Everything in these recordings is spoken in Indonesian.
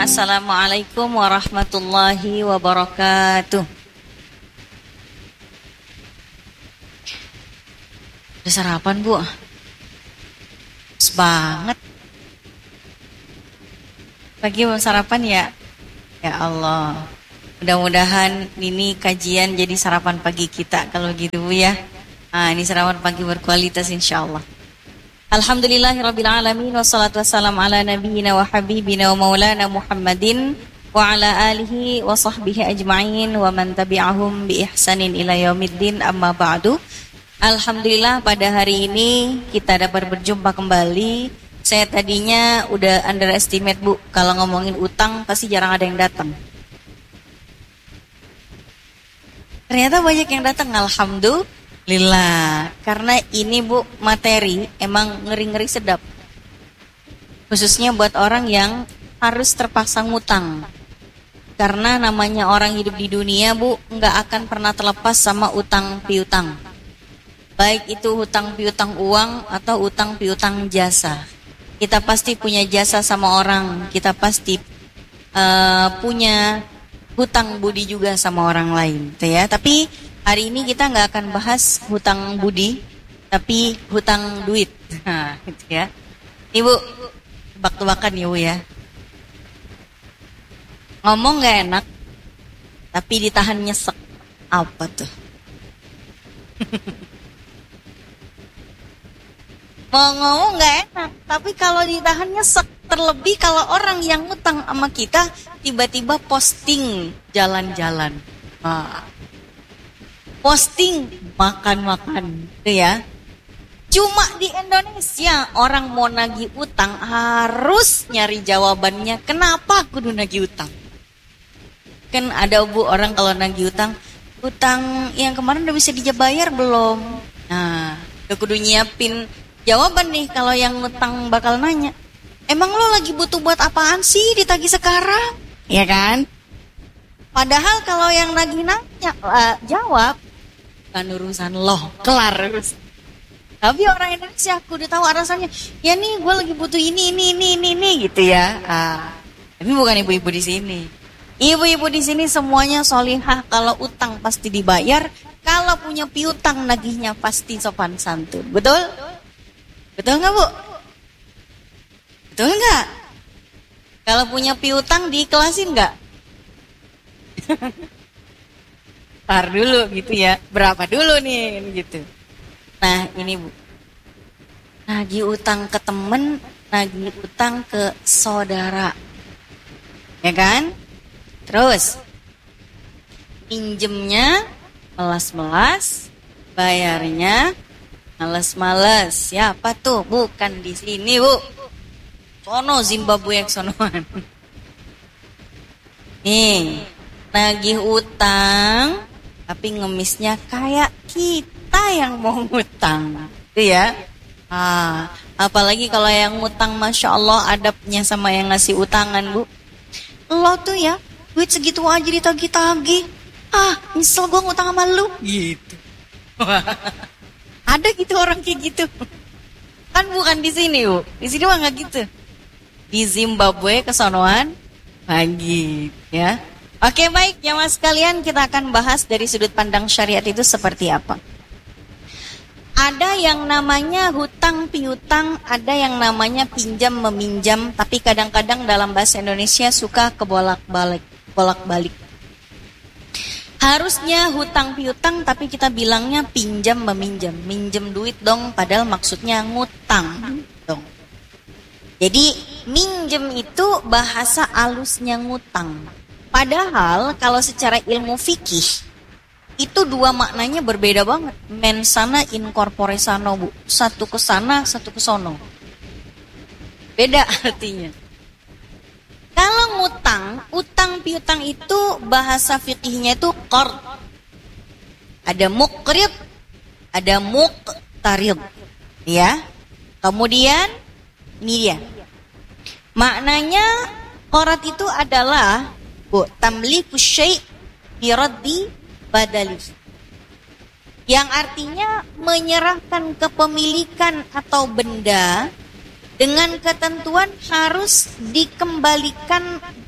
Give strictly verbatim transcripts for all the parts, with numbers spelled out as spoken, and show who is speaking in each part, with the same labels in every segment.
Speaker 1: Assalamualaikum warahmatullahi wabarakatuh. Udah sarapan, Bu? Pas banget. Pagi mau sarapan ya? Ya Allah. Mudah-mudahan ini kajian jadi sarapan pagi kita kalau gitu, Bu ya. Nah, ini sarapan pagi berkualitas insyaallah. Alhamdulillahirrabbilalamin. Wassalatu wassalamu ala nabiyyina wa habibina wa maulana Muhammadin wa ala alihi wa sahbihi ajma'in wa man tabi'ahum bi ihsanin ila yaumiddin, amma ba'du. Alhamdulillah pada hari ini kita dapat berjumpa kembali. Saya tadinya udah underestimate, Bu, kalau ngomongin utang pasti jarang ada yang datang. Ternyata banyak yang datang, alhamdulillah. Karena ini, Bu, materi emang ngeri-ngeri sedap. Khususnya buat orang yang harus terpaksa ngutang. Karena namanya orang hidup di dunia, Bu, nggak akan pernah terlepas sama utang piutang. Baik itu hutang piutang uang atau utang piutang jasa. Kita pasti punya jasa sama orang. Kita pasti uh, punya hutang budi juga sama orang lain, gitu ya. Tapi hari ini kita nggak akan bahas hutang budi, tapi hutang duit, nah, gitu ya. Ibu, tebak-tebakan ya, Bu ya. Ngomong nggak enak, tapi ditahan nyesek. Apa tuh? Mau ngomong nggak enak, tapi kalau ditahan nyesek. Terlebih kalau orang yang ngutang sama kita tiba-tiba posting jalan-jalan, nah, posting makan-makan, gitu ya. Cuma di Indonesia orang mau nagih utang harus nyari jawabannya, kenapa kudu nagih utang? Kan ada, Bu, orang kalau nagih utang, utang yang kemarin udah bisa dibayar belum? Nah, udah kudu nyiapin jawaban nih kalau yang ngutang bakal nanya. Emang lo lagi butuh buat apaan sih ditagih sekarang? Ya kan? Padahal kalau yang lagi nanya uh, jawab, kan urusan lo, kelar urusan. Tapi orang Indonesia aku udah tahu alasannya. Ya nih, gue lagi butuh ini, ini, ini, ini, ini gitu ya. Ah, tapi bukan ibu-ibu di sini. Ibu-ibu di sini semuanya solihah. Kalau utang pasti dibayar. Kalau punya piutang nagihnya pasti sopan santun. Betul? Betul nggak, Bu? Betul nggak? Kalau punya piutang diikhlasin nggak? Tar dulu gitu ya. Berapa dulu nih gitu. Nah ini, Bu, nagih utang ke temen, nagih utang ke saudara, ya kan? Terus pinjemnya melas-melas, bayarnya males-males. Siapa tuh? Bukan di sini, Bu. Sono Zimbabwe yang sonoan. Nih, nagih utang tapi ngemisnya kayak kita yang mau ngutang, itu ya. Ah, apalagi kalau yang ngutang, masya Allah adabnya sama yang ngasih utangan, Bu. Lo tuh ya, duit segitu aja ditagih-tagih. Ah, nyesel gue ngutang sama lu. Gitu. Ada gitu orang kayak gitu. Kan bukan di sini, Bu. Di sini mah nggak gitu. Di Zimbabwe kesonoan pagi, ya. Oke, baik, jamaah sekalian, kita akan bahas dari sudut pandang syariat itu seperti apa. Ada yang namanya hutang piutang, ada yang namanya pinjam meminjam, tapi kadang-kadang dalam bahasa Indonesia suka kebolak-balik, bolak-balik. Harusnya hutang piutang, tapi kita bilangnya pinjam meminjam, minjem duit dong, padahal maksudnya ngutang dong. Jadi minjem itu bahasa alusnya ngutang. Padahal kalau secara ilmu fikih itu dua maknanya berbeda banget. Mensana in corpore sano, Bu. Satu ke sana, satu ke sono. Beda artinya. Kalau ngutang, utang piutang itu bahasa fikihnya itu qard. Ada muqrid, ada muqtarid. Ya. Kemudian ini dia. Maknanya qard itu adalah, Bu, tamliku syai' biraddi badali. Yang artinya menyerahkan kepemilikan atau benda dengan ketentuan harus dikembalikan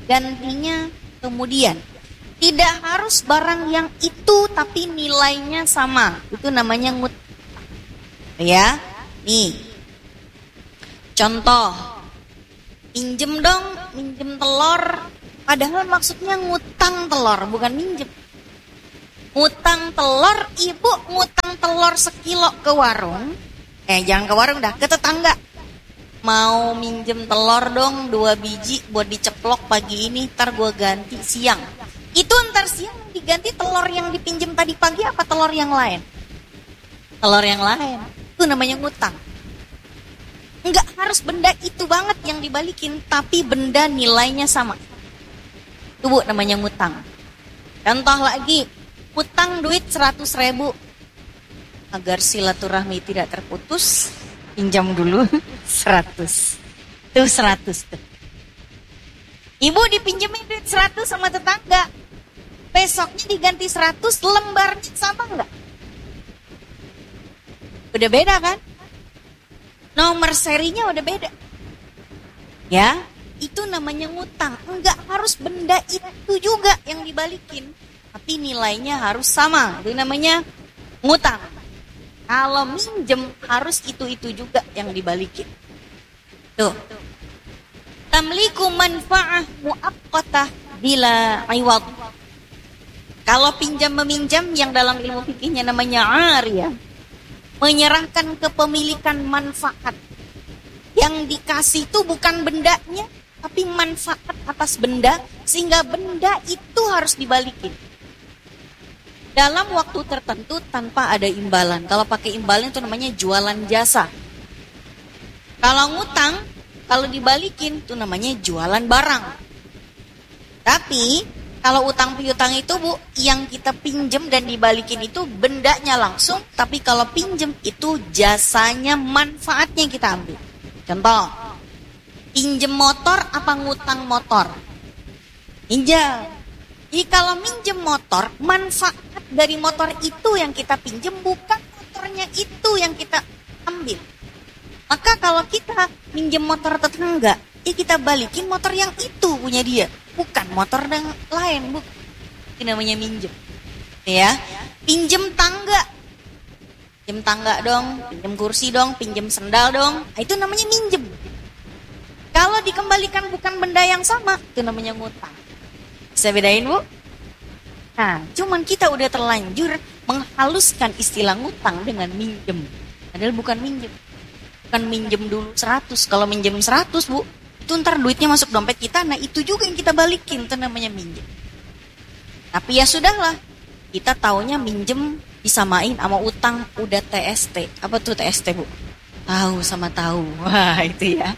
Speaker 1: gantinya kemudian. Tidak harus barang yang itu tapi nilainya sama. Itu namanya ngutang. Ya, nih. Contoh, minjem dong, minjem telur. Padahal maksudnya ngutang telur, bukan minjem. Ngutang telur, ibu ngutang telur sekilo ke warung. Eh, jangan ke warung dah, ke tetangga. Mau minjem telur dong, dua biji buat diceplok pagi ini, ntar gue ganti siang. Itu ntar siang diganti telur yang dipinjem tadi pagi apa telur yang lain? Telur yang lain. Itu namanya ngutang. Enggak harus benda itu banget yang dibalikin, tapi benda nilainya sama. Itu bu namanya ngutang. Contoh lagi, utang duit seratus ribu. Agar silaturahmi tidak terputus, pinjam dulu seratus. Tuh seratus tuh. Ibu dipinjemin duit seratus sama tetangga. Besoknya diganti seratus, lembarnya sama enggak? Udah beda kan? Nomor serinya udah beda. Ya, itu namanya ngutang. Enggak harus benda itu juga yang dibalikin, tapi nilainya harus sama. Itu namanya ngutang. Kalau minjem harus itu-itu juga yang dibalikin. Tuh. Tamliku manfa'ah mu'aqqatah bila iwad. Kalau pinjam meminjam yang dalam ilmu fikihnya namanya ariyah, menyerahkan kepemilikan manfaat. Yang dikasih itu bukan bendanya, tapi manfaat atas benda, sehingga benda itu harus dibalikin. Dalam waktu tertentu tanpa ada imbalan. Kalau pakai imbalan itu namanya jualan jasa. Kalau ngutang, kalau dibalikin itu namanya jualan barang. Tapi kalau utang piutang itu bu, yang kita pinjem dan dibalikin itu bendanya langsung. Tapi kalau pinjem itu jasanya, manfaatnya kita ambil. Contoh, pinjem motor apa ngutang motor? Pinjam. Jadi kalau minjem motor, manfaat dari motor itu yang kita pinjem, bukan motornya itu yang kita ambil. Maka kalau kita minjem motor tetangga, ya kita balikin motor yang itu punya dia, bukan motor yang lain, bu. Itu namanya minjem. Ya, pinjem tangga, pinjem tangga dong, pinjem kursi dong, pinjem sendal dong. Nah, itu namanya minjem. Kalau dikembalikan bukan benda yang sama, itu namanya ngutang. Bisa bedain bu? Nah, cuman kita udah terlanjur menghaluskan istilah ngutang dengan minjem. Padahal bukan minjem. Bukan minjem dulu seratus. Kalau minjem seratus bu, itu ntar duitnya masuk dompet kita. Nah itu juga yang kita balikin, itu namanya minjem. Tapi ya sudahlah, kita taunya minjem disamain sama utang udah T S T. Apa tuh T S T bu? Tahu sama tahu. Wah itu ya.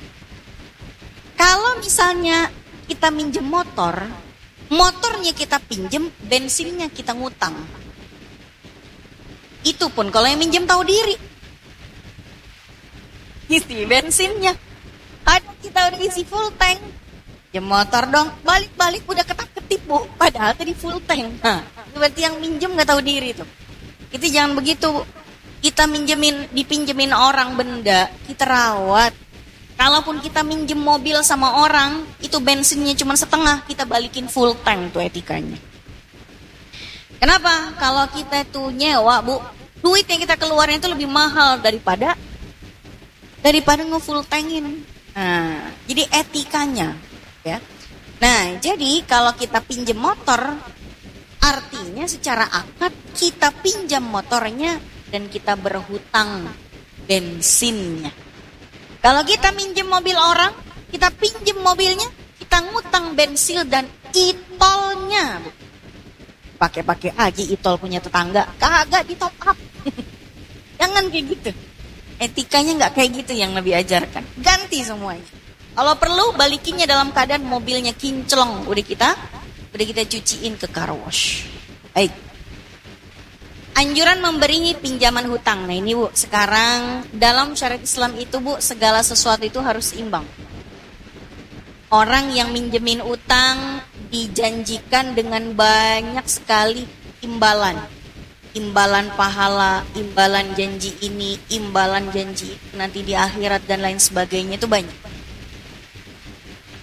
Speaker 1: Kalau misalnya kita minjem motor, motornya kita pinjem, bensinnya kita ngutang. Itu pun kalau yang minjem tahu diri. Isi bensinnya. Ada kita udah isi full tank. Pinjem motor dong, balik-balik udah ketak-ketip bu. Padahal tadi full tank. Nah, berarti yang minjem nggak tahu diri tuh. Itu jangan begitu. Kita minjemin, dipinjemin orang benda, kita rawat. Kalaupun kita minjem mobil sama orang, itu bensinnya cuma setengah, kita balikin full tank tuh etikanya. Kenapa? Kalau kita tuh nyewa, bu, duit yang kita keluarin itu lebih mahal daripada daripada nge-full tankin. Nah, jadi etikanya, ya. Nah, jadi kalau kita pinjem motor, artinya secara akad kita pinjam motornya dan kita berhutang bensinnya. Kalau kita minjem mobil orang, kita pinjem mobilnya, kita ngutang bensin dan itolnya. Pakai-pakai aja itol punya tetangga, kagak di top up. Jangan kayak gitu. Etikanya nggak kayak gitu yang Nabi ajarkan. Ganti semuanya. Kalau perlu balikinnya dalam keadaan mobilnya kinclong, udah kita, udah kita cuciin ke car wash. Baik. Anjuran memberi pinjaman hutang. Nah ini bu, sekarang dalam syariat Islam itu bu, segala sesuatu itu harus imbang. Orang yang minjemin utang dijanjikan dengan banyak sekali imbalan. Imbalan pahala, imbalan janji ini, imbalan janji itu nanti di akhirat dan lain sebagainya itu banyak.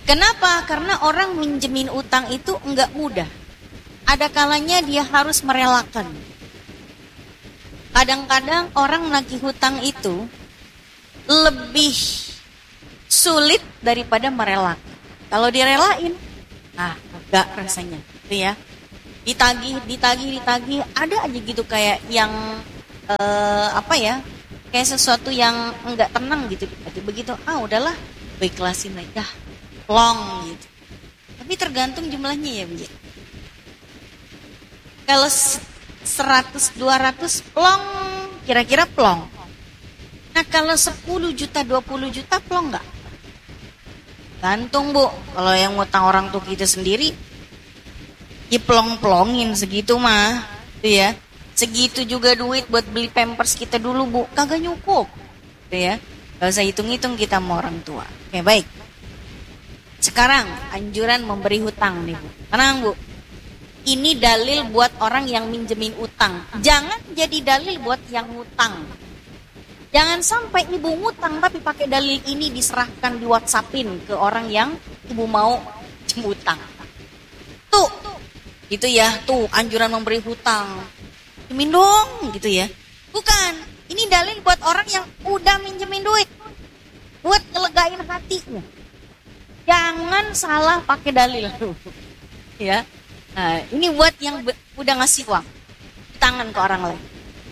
Speaker 1: Kenapa? Karena orang minjemin utang itu enggak mudah. Ada kalanya dia harus merelakan. Kadang-kadang orang nagih hutang itu lebih sulit daripada merelakan. Kalau direlain, nah enggak rasanya, gitu ya. Ditagih, ditagih, ditagih, ada aja gitu kayak yang eh, apa ya? Kayak sesuatu yang enggak tenang gitu. Begitu, ah udahlah, ikhlasin aja, plong gitu. Tapi tergantung jumlahnya ya, Bu. Kalau seratus, dua ratus plong, kira-kira plong. Nah kalau sepuluh juta, dua puluh juta plong enggak? Gantung, Bu. Kalau yang ngutang orang tua kita sendiri, ya plong-plongin segitu mah, tuh ya. Segitu juga duit buat beli pampers kita dulu, Bu. Kagak nyukup, tuh ya. Gak usah hitung-hitung kita sama orang tua. Oke, baik. Sekarang anjuran memberi hutang nih, Bu. Tenang, Bu. Ini dalil buat orang yang minjemin utang. Jangan jadi dalil buat yang ngutang. Jangan sampai ibu ngutang tapi pakai dalil ini diserahkan di WhatsAppin ke orang yang ibu mau utang. Tuh, gitu ya. Tuh, anjuran memberi hutang. Minjemin dong, gitu ya. Bukan, ini dalil buat orang yang udah minjemin duit. Buat ngelegain hatinya. Jangan salah pakai dalil. Ya. Nah, ini buat yang be- udah ngasih uang. Tangan ke orang lain.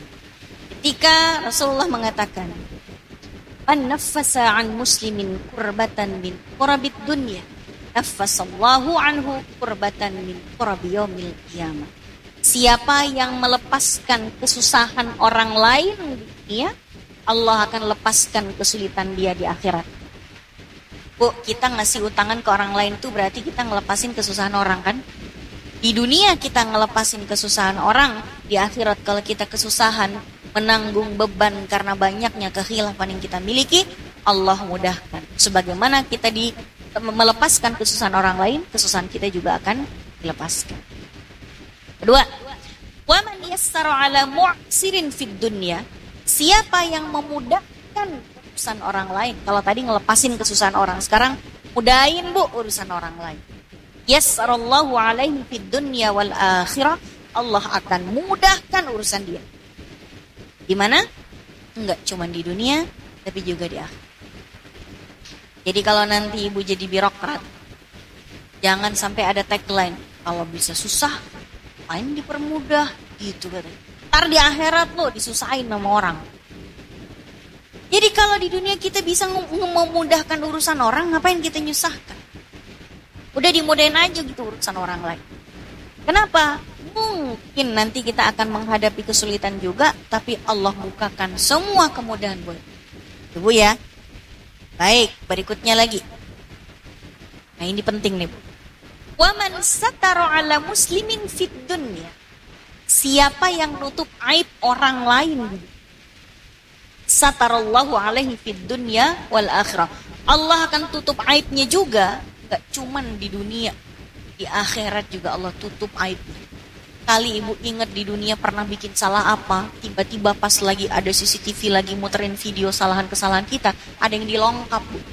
Speaker 1: Ketika Rasulullah mengatakan, "Man naffasa 'an muslimin kurbatan min qurabid dunya, naffasallahu anhu kurbatan min qurabi yaumil qiyamah." Siapa yang melepaskan kesusahan orang lain di dunia, Allah akan lepaskan kesulitan dia di akhirat. Bu, kita ngasih utangan ke orang lain itu berarti kita ngelepasin kesusahan orang kan? Di dunia kita ngelepasin kesusahan orang, di akhirat kalau kita kesusahan, menanggung beban karena banyaknya kekhilafan yang kita miliki, Allah mudahkan. Sebagaimana kita di melepaskan kesusahan orang lain, kesusahan kita juga akan dilepaskan. Kedua, wa man yassara 'ala mu'sirin fid dunya, siapa yang memudahkan urusan orang lain. Kalau tadi ngelepasin kesusahan orang, sekarang mudahin, Bu, urusan orang lain. Yassarallahu 'alaihi fid dunya wal akhirah, Allah akan mudahkan urusan dia. Di mana? Enggak cuma di dunia, tapi juga di akhirat. Jadi kalau nanti ibu jadi birokrat, jangan sampai ada tagline, kalau bisa susah, main dipermudah, gitu katanya. Ntar di akhirat lo disusahin sama orang. Jadi kalau di dunia kita bisa memudahkan urusan orang, ngapain kita nyusahkan? Udah dimudahin aja gitu urusan orang lain. Kenapa? Mungkin nanti kita akan menghadapi kesulitan juga, tapi Allah bukakan semua kemudahan buat Ibu ya. Baik, berikutnya lagi. Nah ini penting nih, Bu. Wa man satara 'ala muslimin fid dunya. Siapa yang nutup aib orang lain, satarallahu alaihi fid dunya wal akhirah. Allah akan tutup aibnya juga, enggak cuman di dunia. Di akhirat juga Allah tutup aibnya. Kali ibu ingat di dunia pernah bikin salah apa, tiba-tiba pas lagi ada C C T V lagi muterin video kesalahan-kesalahan kita, ada yang dilongkap, Bu.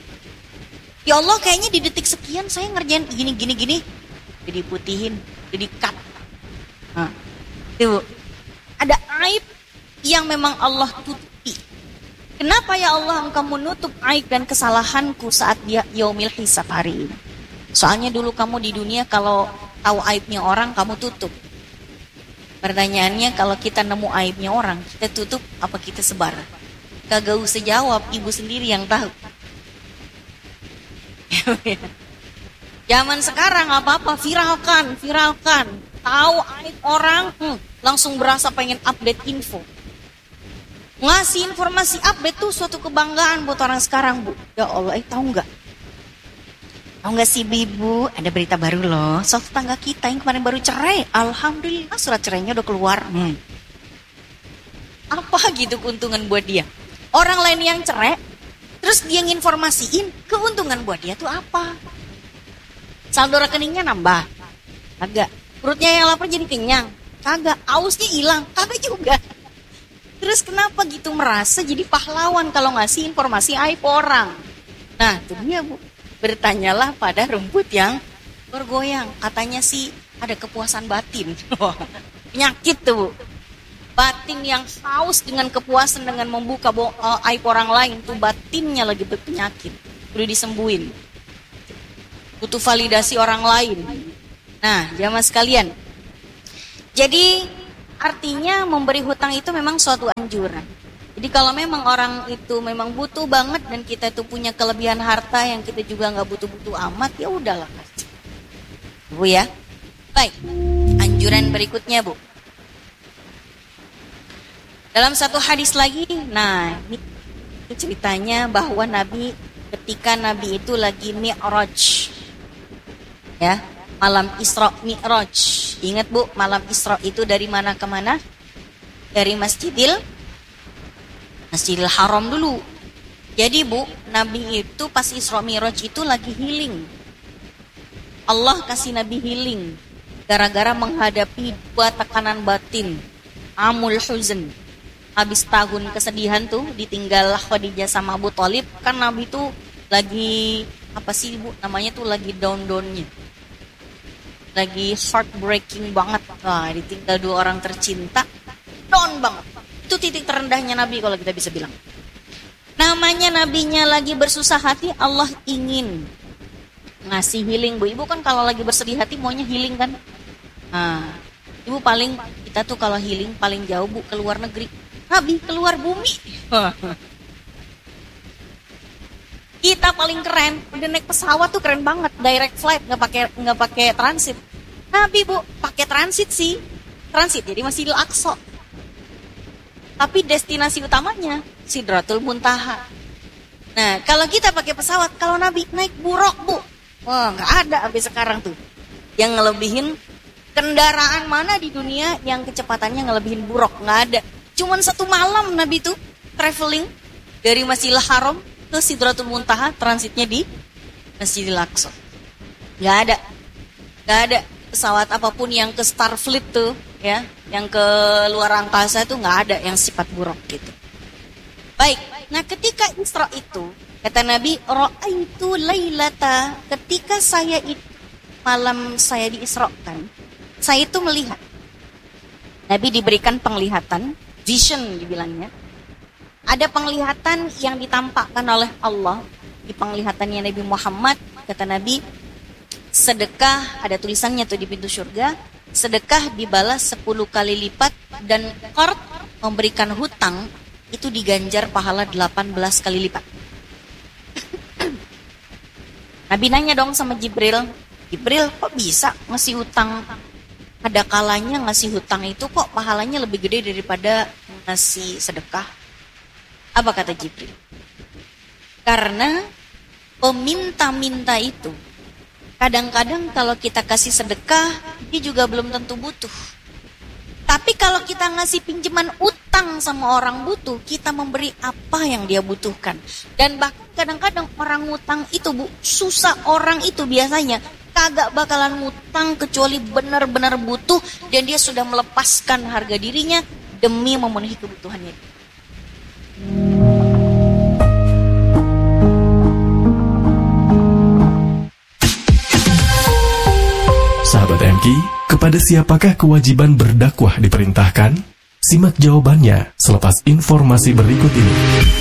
Speaker 1: Ya Allah, kayaknya di detik sekian saya ngerjain gini-gini-gini, jadi putihin, jadi cut. Nah, itu ada aib yang memang Allah tutupi. Kenapa ya Allah engkau menutup aib dan kesalahanku saat dia yaumil hisab hari ini? Soalnya dulu kamu di dunia kalau tahu aibnya orang kamu tutup. Pertanyaannya kalau kita nemu aibnya orang, kita tutup apa kita sebar? Kagak usah jawab, ibu sendiri yang tahu. Zaman sekarang apa-apa viralkan, viralkan. Tahu aib orang, hmm, langsung berasa pengen update info. Ngasih informasi update tuh suatu kebanggaan buat orang sekarang, Bu. Ya Allah, eh tahu nggak? Tahu nggak sih, Ibu? Ada berita baru loh. Soal tetangga kita yang kemarin baru cerai. Alhamdulillah surat cerainya udah keluar. Hmm. Apa gitu keuntungan buat dia? Orang lain yang cerai, terus dia nginformasiin, keuntungan buat dia tuh apa? Saldo rekeningnya nambah? Kagak. Perutnya yang lapar jadi kenyang? Kagak. Ausnya hilang? Kagak juga. Terus kenapa gitu merasa jadi pahlawan kalau ngasih informasi aib orang? Nah itu dia, Bu. bertanyalah pada rumput yang bergoyang. Katanya sih ada kepuasan batin. Penyakit tuh, Bu. Batin yang haus dengan kepuasan dengan membuka bo- uh, aib orang lain tuh batinnya lagi berpenyakit. Perlu disembuhin. Butuh validasi orang lain. Nah, jamaah sekalian. Jadi artinya memberi hutang itu memang suatu anjuran. Jadi kalau memang orang itu memang butuh banget dan kita itu punya kelebihan harta yang kita juga nggak butuh-butuh amat, ya udahlah kasih. Bu ya. Baik. Anjuran berikutnya, Bu. Dalam satu hadis lagi, nah ini ceritanya bahwa Nabi ketika Nabi itu lagi Mi'raj. Ya, malam Isra Mi'raj. Ingat Bu, malam Isra itu dari mana ke mana? Dari Masjidil Masjidil Haram dulu. Jadi Bu, Nabi itu pas Isra Mi'raj itu lagi healing. Allah kasih Nabi healing gara-gara menghadapi dua tekanan batin. Amul huzn. Habis tahun kesedihan tuh ditinggal Khadijah sama Abu Thalib, kan Nabi tuh lagi apa sih Bu namanya tuh lagi down-downnya. Lagi heartbreaking banget. Wah, ditinggal dua orang tercinta, down banget. Itu titik terendahnya Nabi kalau kita bisa bilang. Namanya nabinya lagi bersusah hati, Allah ingin ngasih healing Bu. Ibu kan kalau lagi bersedih hati maunya healing kan? Nah, Ibu paling kita tuh kalau healing paling jauh Bu ke luar negeri. Nabi keluar bumi. Kita paling keren, udah naik pesawat tuh keren banget, direct flight, nggak pakai nggak pakai transit. Nabi Bu pakai transit sih, transit jadi Masjidil Aqsa. Tapi destinasi utamanya Sidratul Muntaha. Nah kalau kita pakai pesawat, kalau Nabi naik buruk Bu, wah nggak ada sampai sekarang tuh yang ngelebihin kendaraan mana di dunia yang kecepatannya ngelebihin buruk, nggak ada. Cuman satu malam Nabi tuh traveling dari Masjidil Haram ke Sidratul Muntaha, transitnya di Masjidil Aqsa. Gak ada, gak ada pesawat apapun yang ke Starfleet tuh, ya, yang ke luar angkasa tuh gak ada yang sifat buruk gitu. Baik, nah ketika Isra itu, kata Nabi, ra'aitu lailata, ketika saya itu malam saya diisrakan, saya itu melihat. Nabi diberikan penglihatan. Vision dibilangnya. Ada penglihatan yang ditampakkan oleh Allah di penglihatannya Nabi Muhammad. Kata Nabi, sedekah, ada tulisannya tuh di pintu surga, sedekah dibalas sepuluh kali lipat, dan qard, memberikan hutang, itu diganjar pahala delapan belas kali lipat. Nabi nanya dong sama Jibril, Jibril kok bisa ngasih hutang? Ada kalanya ngasih hutang itu kok pahalanya lebih gede daripada ngasih sedekah. Apa kata Jibril? Karena peminta-minta itu kadang-kadang kalau kita kasih sedekah, dia juga belum tentu butuh. Tapi kalau kita ngasih pinjaman utang sama orang butuh, kita memberi apa yang dia butuhkan. Dan bahkan kadang-kadang orang utang itu Bu, susah orang itu biasanya kagak bakalan ngutang kecuali benar-benar butuh dan dia sudah melepaskan harga dirinya demi memenuhi kebutuhannya.
Speaker 2: Sahabat M K, kepada siapakah kewajiban berdakwah diperintahkan? Simak jawabannya selepas informasi berikut ini.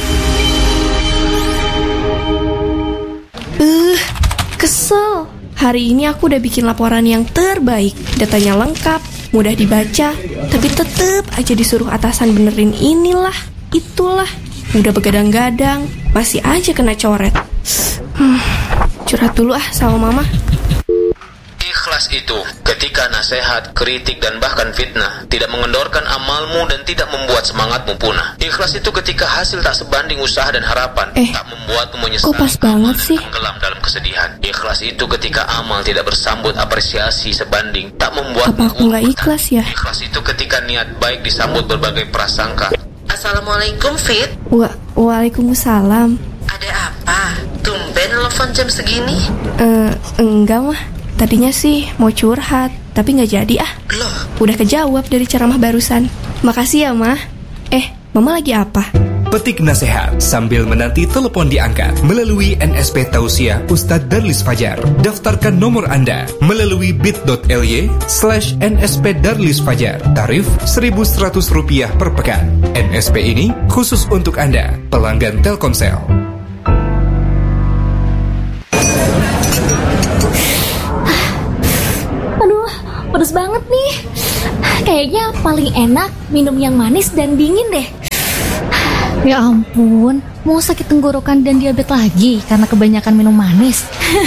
Speaker 3: Uh, kesel. Hari ini aku udah bikin laporan yang terbaik. Datanya lengkap, mudah dibaca, tapi tetep aja disuruh atasan benerin inilah, itulah. Udah begadang-gadang, masih aja kena coret. Hmm, curhat dulu ah sama mama.
Speaker 4: Ikhlas itu ketika nasihat, kritik, dan bahkan fitnah tidak mengendorkan amalmu dan tidak membuat semangatmu punah. Ikhlas itu ketika hasil tak sebanding usaha dan harapan,
Speaker 3: eh,
Speaker 4: tak membuatmu menyesal,
Speaker 3: kok pas banget sih?
Speaker 4: tenggelam dalam kesedihan. Ikhlas itu ketika amal tidak bersambut apresiasi sebanding, tak membuat
Speaker 3: apa aku nggak ikhlas ya?
Speaker 4: Ikhlas itu ketika niat baik disambut berbagai prasangka. Assalamualaikum Fit.
Speaker 3: Wa Waalaikumsalam.
Speaker 4: Ada apa? Tumben telepon jam segini?
Speaker 3: Eh, enggak mah. Tadinya sih mau curhat, tapi nggak jadi ah.
Speaker 4: Loh?
Speaker 3: Udah kejawab dari ceramah barusan. Makasih ya, Mah. Eh, Mama lagi apa?
Speaker 5: petik nasihat sambil menanti telepon diangkat melalui N S P Tausiah Ustadz Darlis Fajar. Daftarkan nomor Anda melalui bit.ly slash nsp Darlis Fajar. Tarif seribu seratus rupiah per pekan. N S P ini khusus untuk Anda, pelanggan Telkomsel.
Speaker 6: Aduh, pedes banget nih. Kayaknya paling enak minum yang manis dan dingin deh. Ya ampun, mau sakit tenggorokan dan diabetes lagi karena kebanyakan minum manis.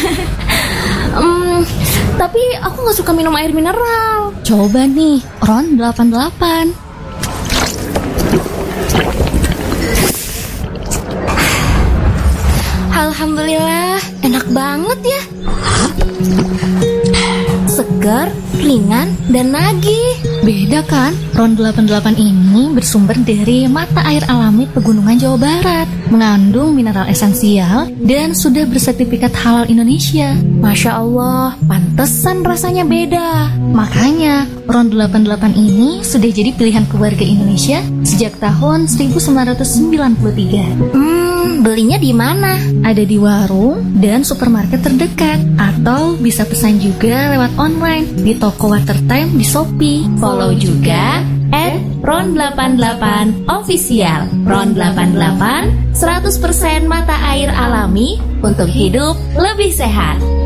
Speaker 6: hmm, Tapi aku gak suka minum air mineral. Coba nih, Ron delapan puluh delapan. Alhamdulillah, enak banget ya. Segar, ringan, dan nagih. Beda kan? Ron delapan puluh delapan ini bersumber dari mata air alami Pegunungan Jawa Barat, mengandung mineral esensial dan sudah bersertifikat halal Indonesia. Masya Allah, pantesan rasanya beda. Makanya Ron delapan puluh delapan ini sudah jadi pilihan keluarga Indonesia sejak tahun seribu sembilan ratus sembilan puluh tiga. Hmm, belinya di mana? Ada di warung dan supermarket terdekat, atau bisa pesan juga lewat online di toko Watertime di Shopee. Follow juga at Ron delapan puluh delapan Official. Ron delapan puluh delapan, seratus persen mata air alami untuk hidup lebih sehat.